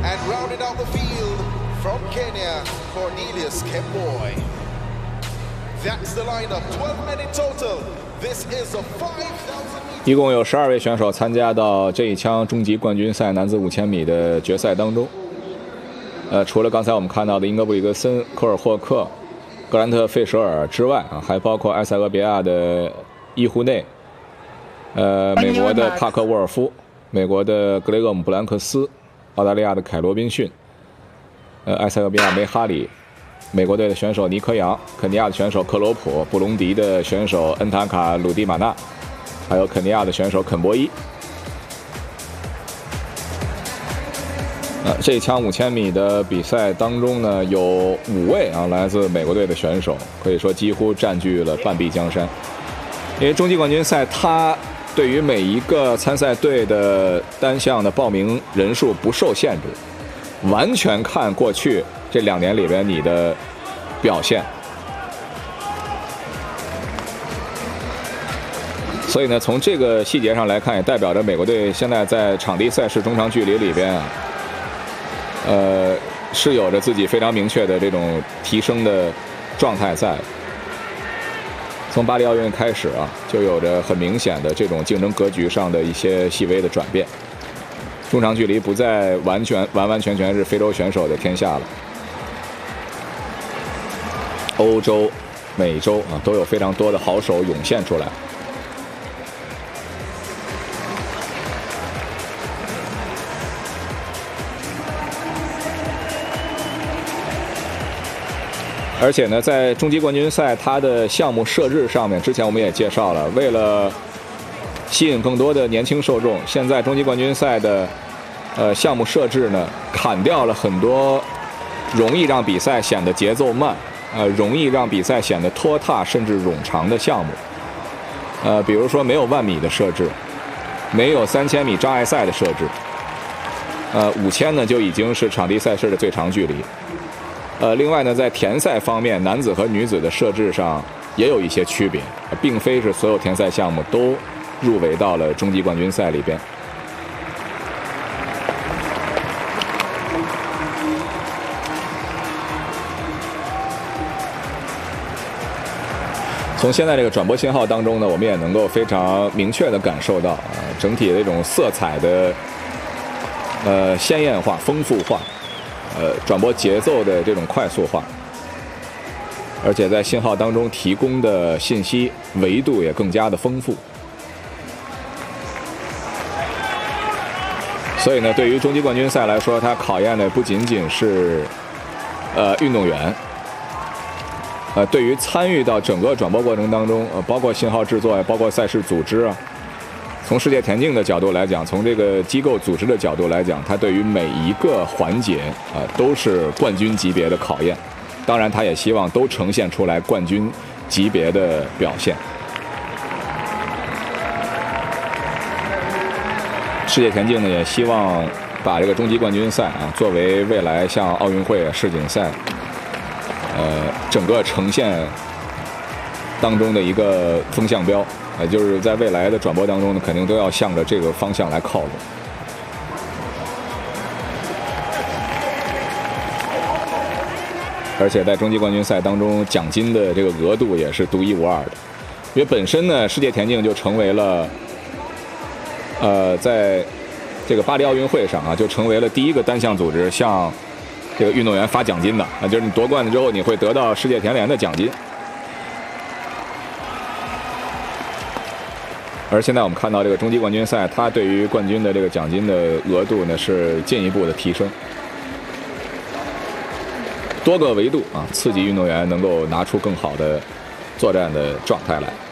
And rounding out the field from Kenya, Cornelius Kemboi. That's the lineup, 12 men in total. This is a 5,000 一共有12位选手参加到这一枪终极冠军赛男子5000米的决赛当中。除了刚才我们看到的英格布里格森、科尔霍克、格兰特·费舍尔之外啊，还包括埃塞俄比亚的伊胡内，美国的帕克·沃尔夫，美国的格雷厄姆·布兰克斯，澳大利亚的凯罗宾逊，埃塞俄比亚梅哈里，美国队的选手尼科扬，肯尼亚的选手克罗普，布隆迪的选手恩塔卡·鲁蒂马纳，还有肯尼亚的选手肯博伊。这一枪5000米的比赛当中呢，有5位来自美国队的选手，可以说几乎占据了半壁江山。因为终极冠军赛，它对于每一个参赛队的单项的报名人数不受限制，完全看过去这2年里边你的表现。所以呢，从这个细节上来看，也代表着美国队现在在场地赛事中长距离里边是有着自己非常明确的这种提升的状态在。从巴黎奥运开始就有着很明显的这种竞争格局上的一些细微的转变。中长距离不再完全是非洲选手的天下了，欧洲、美洲都有非常多的好手涌现出来。而且呢，在终极冠军赛它的项目设置上面，之前我们也介绍了，为了吸引更多的年轻受众，现在终极冠军赛的项目设置呢，砍掉了很多容易让比赛显得节奏慢，容易让比赛显得拖沓甚至冗长的项目。比如说没有10000米的设置，没有3000米障碍赛的设置，5000呢就已经是场地赛事的最长距离。另外呢，在田赛方面，男子和女子的设置上也有一些区别，并非是所有田赛项目都入围到了终极冠军赛里边。从现在这个转播信号当中呢，我们也能够非常明确地感受到整体的这种色彩的鲜艳化、丰富化。转播节奏的这种快速化，而且在信号当中提供的信息维度也更加的丰富。所以呢，对于终极冠军赛来说，它考验的不仅仅是运动员，对于参与到整个转播过程当中，包括信号制作呀，包括赛事组织从世界田径的角度来讲，从这个机构组织的角度来讲，它对于每一个环节都是冠军级别的考验。当然，他也希望都呈现出来冠军级别的表现。世界田径呢，也希望把这个终极冠军赛作为未来像奥运会、世锦赛，整个呈现当中的一个风向标。就是在未来的转播当中呢，肯定都要向着这个方向来靠拢。而且在终极冠军赛当中，奖金的这个额度也是独一无二的。因为本身呢，世界田径就成为了，在这个巴黎奥运会上就成为了第一个单项组织向这个运动员发奖金的就是你夺冠了之后，你会得到世界田联的奖金。而现在我们看到这个终极冠军赛，它对于冠军的这个奖金的额度呢是进一步的提升，多个维度刺激运动员能够拿出更好的作战的状态来。